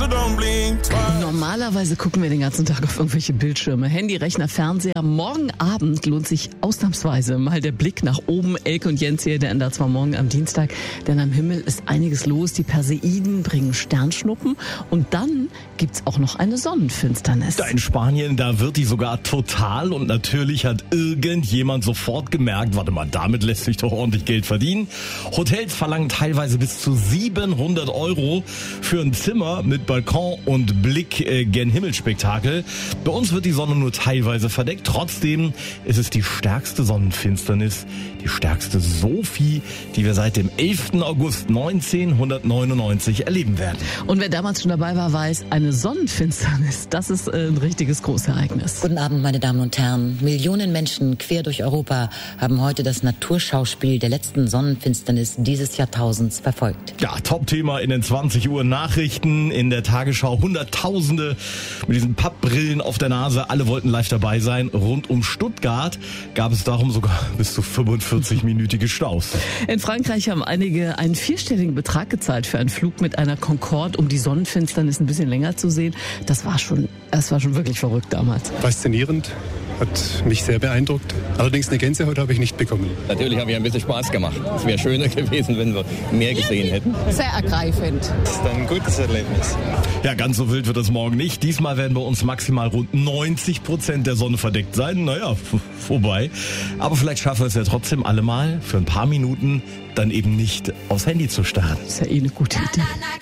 don't blink twice. Normalerweise gucken wir den ganzen Tag auf irgendwelche Bildschirme, Handy, Rechner, Fernseher. Morgen Abend lohnt sich ausnahmsweise mal der Blick nach oben. Elke und Jens hier, der ändert zwar morgen am Dienstag, denn am Himmel ist einiges los. Die Perseiden bringen Sternschnuppen und dann gibt's auch noch eine Sonnenfinsternis. Da in Spanien, da wird die sogar total und natürlich hat irgendjemand sofort gemerkt, warte mal, damit lässt sich doch ordentlich Geld verdienen. Hotels verlangen teilweise bis zu 700 € für ein Zimmer mit Balkon und Blick gen Himmelsspektakel. Bei uns wird die Sonne nur teilweise verdeckt. Trotzdem ist es die stärkste Sonnenfinsternis, die stärkste Sophie, die wir seit dem 11. August 1999 erleben werden. Und wer damals schon dabei war, weiß, eine Sonnenfinsternis, das ist ein richtiges Großereignis. Guten Abend, meine Damen und Herren. Millionen Menschen quer durch Europa haben heute das Naturschauspiel der letzten Sonnenfinsternis dieses Jahrtausends verfolgt. Ja, Top-Thema in den 20 Uhr Nachrichten, in der Tagesschau. Hunderttausende mit diesen Pappbrillen auf der Nase. Alle wollten live dabei sein. Rund um Stuttgart gab es darum sogar bis zu 45-minütige Staus. In Frankreich haben einige einen vierstelligen Betrag gezahlt für einen Flug mit einer Concorde, um die Sonnenfinsternis ein bisschen länger zu sehen. Das war schon wirklich verrückt damals. Faszinierend. Hat mich sehr beeindruckt. Allerdings eine Gänsehaut habe ich nicht bekommen. Natürlich habe ich ein bisschen Spaß gemacht. Es wäre schöner gewesen, wenn wir mehr gesehen hätten. Sehr ergreifend. Das ist ein gutes Erlebnis. Ja, ganz so wild wird es morgen nicht. Diesmal werden bei uns maximal rund 90% der Sonne verdeckt sein. Naja, vorbei. Aber vielleicht schaffen wir es ja trotzdem alle mal für ein paar Minuten dann eben nicht aufs Handy zu starren. Das ist ja eh eine gute Idee.